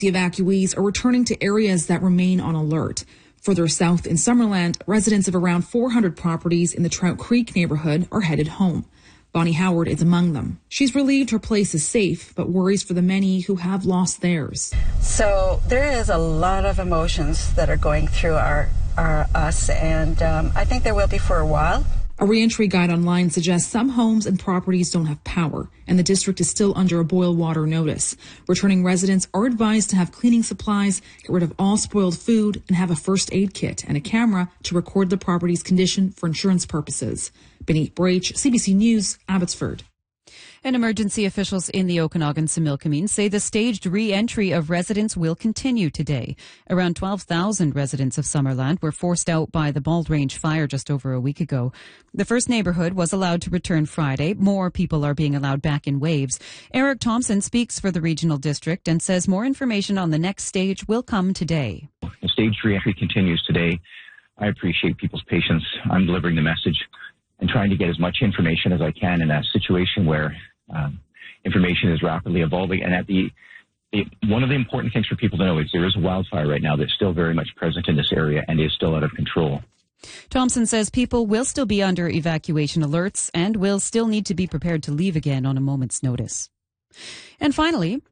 The evacuees are returning to areas that remain on alert. Further south in Summerland, residents of around 400 properties in the Trout Creek neighborhood are headed home. Bonnie Howard is among them. She's relieved her place is safe, but worries for the many who have lost theirs. So there is a lot of emotions that are going through us, and I think there will be for a while. A reentry guide online suggests some homes and properties don't have power, and the district is still under a boil water notice. Returning residents are advised to have cleaning supplies, get rid of all spoiled food, and have a first aid kit and a camera to record the property's condition for insurance purposes. Benit Brach, CBC News, Abbotsford. And emergency officials in the Okanagan-Similkameen say the staged re-entry of residents will continue today. Around 12,000 residents of Summerland were forced out by the Bald Range fire just over a week ago. The first neighborhood was allowed to return Friday. More people are being allowed back in waves. Eric Thompson speaks for the regional district and says more information on the next stage will come today. The staged re-entry continues today. I appreciate people's patience. I'm delivering the message and trying to get as much information as I can in a situation where information is rapidly evolving. And one of the important things for people to know is there is a wildfire right now that's still very much present in this area and is still out of control. Thompson says people will still be under evacuation alerts and will still need to be prepared to leave again on a moment's notice. And finally,